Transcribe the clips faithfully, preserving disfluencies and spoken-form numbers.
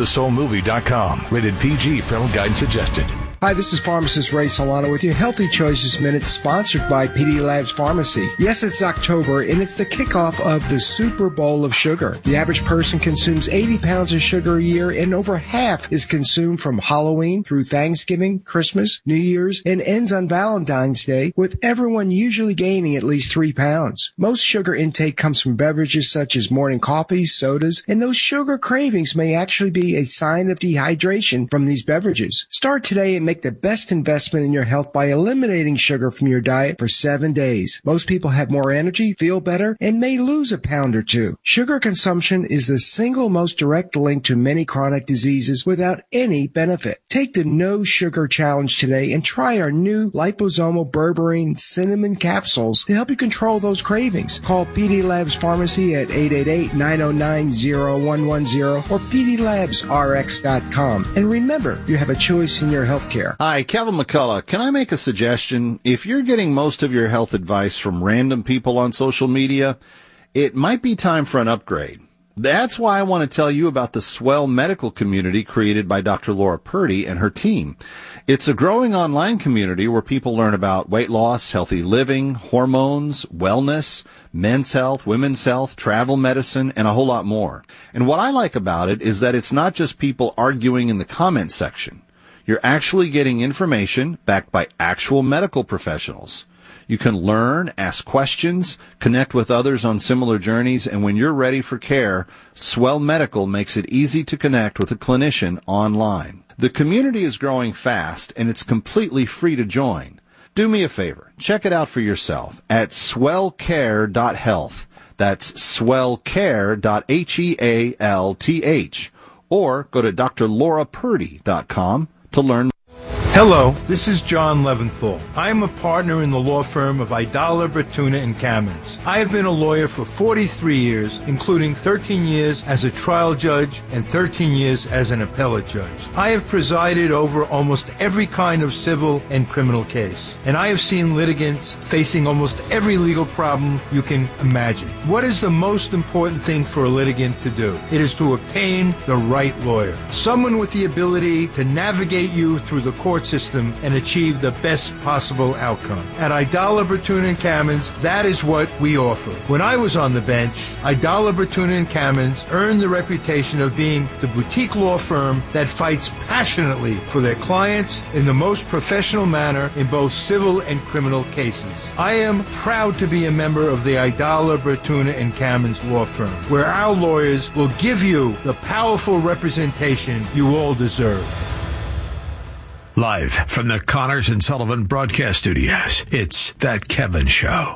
the soul movie dot com. Rated P G. Parental guidance suggested. Hi, this is Pharmacist Ray Solano with your Healthy Choices Minute, sponsored by P D Labs Pharmacy. Yes, it's October, and it's the kickoff of the Super Bowl of sugar. The average person consumes eighty pounds of sugar a year, and over half is consumed from Halloween through Thanksgiving, Christmas, New Year's, and ends on Valentine's Day, with everyone usually gaining at least three pounds. Most sugar intake comes from beverages such as morning coffees, sodas, and those sugar cravings may actually be a sign of dehydration from these beverages. Start today and make the best investment in your health by eliminating sugar from your diet for seven days. Most people have more energy, feel better, and may lose a pound or two. Sugar consumption is the single most direct link to many chronic diseases without any benefit. Take the No Sugar Challenge today and try our new liposomal berberine cinnamon capsules to help you control those cravings. Call P D Labs Pharmacy at eight eight eight, nine oh nine, oh one one oh or P D labs R X dot com. And remember, you have a choice in your health care. Hi, Kevin McCullough. Can I make a suggestion? If you're getting most of your health advice from random people on social media, it might be time for an upgrade. That's why I want to tell you about the Swell Medical community created by Doctor Laura Purdy and her team. It's a growing online community where people learn about weight loss, healthy living, hormones, wellness, men's health, women's health, travel medicine, and a whole lot more. And what I like about it is that it's not just people arguing in the comment section. You're actually getting information backed by actual medical professionals. You can learn, ask questions, connect with others on similar journeys, and when you're ready for care, Swell Medical makes it easy to connect with a clinician online. The community is growing fast, and it's completely free to join. Do me a favor. Check it out for yourself at swell care dot health. That's swell care dot health. Or go to d r laura purdy dot com to learn. Hello, this is John Leventhal. I am a partner in the law firm of Idala, Bertuna and Kamens. I have been a lawyer for forty-three years, including thirteen years as a trial judge and thirteen years as an appellate judge. I have presided over almost every kind of civil and criminal case, and I have seen litigants facing almost every legal problem you can imagine. What is the most important thing for a litigant to do? It is to obtain the right lawyer, someone with the ability to navigate you through the court system and achieve the best possible outcome. At Idala, Bertuna and Kamens, that is what we offer. When I was on the bench, Idala, Bertuna and Kamens earned the reputation of being the boutique law firm that fights passionately for their clients in the most professional manner in both civil and criminal cases. I am proud to be a member of the Idala, Bertuna and Kamens law firm, where our lawyers will give you the powerful representation you all deserve. Live from the Connors and Sullivan Broadcast Studios, it's That Kevin Show.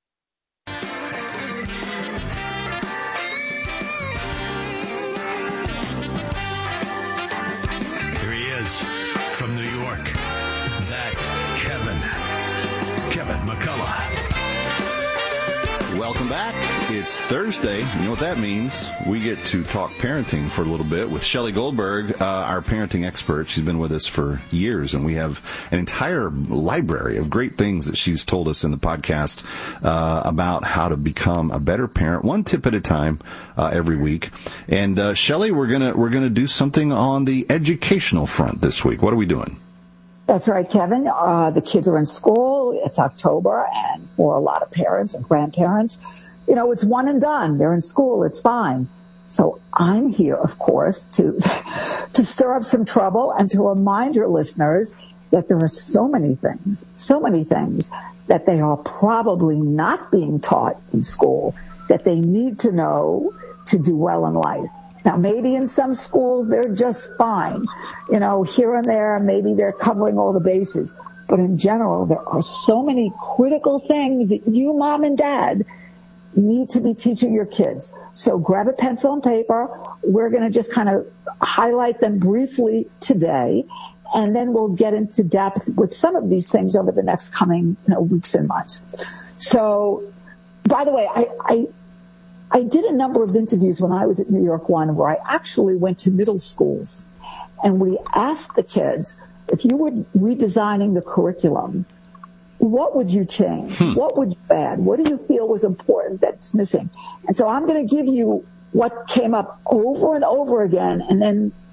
Here he is from New York, That Kevin. Kevin McCullough. Welcome back. It's Thursday. You know what that means? We get to talk parenting for a little bit with Shelley Goldberg, uh, our parenting expert. She's been with us for years, and we have an entire library of great things that she's told us in the podcast uh, about how to become a better parent, one tip at a time, uh, every week. And uh, Shelley, we're gonna we're gonna do something on the educational front this week. What are we doing? That's right, Kevin. Uh, the kids are in school. It's October, and for a lot of parents and grandparents, you know, it's one and done. They're in school. It's fine. So I'm here, of course, to to stir up some trouble and to remind your listeners that there are so many things, so many things that they are probably not being taught in school that they need to know to do well in life. Now, maybe in some schools they're just fine. You know, here and there, maybe they're covering all the bases. But in general, there are so many critical things that you, mom and dad, need to be teaching your kids. So grab a pencil and paper. We're going to just kind of highlight them briefly today, and then we'll get into depth with some of these things over the next coming you know, weeks and months. So, by the way, I, I I did a number of interviews when I was at New York One where I actually went to middle schools, and we asked the kids, if you were redesigning the curriculum, what would you change? Hmm. What would you add? What do you feel was important that's missing? And so I'm going to give you what came up over and over again, and then